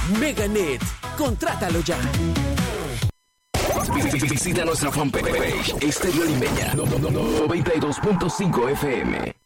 Meganet, contrátalo ya. Visita nuestra fanpage Estéreo Limeña 92.5 FM.